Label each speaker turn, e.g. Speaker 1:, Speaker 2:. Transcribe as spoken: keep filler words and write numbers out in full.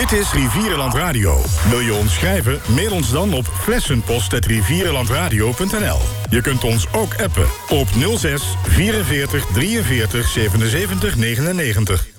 Speaker 1: Dit is Rivierenland Radio. Wil je ons schrijven? Mail ons dan op flessenpost apenstaartje rivierenlandradio punt n l. Je kunt ons ook appen op nul zes vierenveertig drieënveertig zevenenzeventig negenennegentig.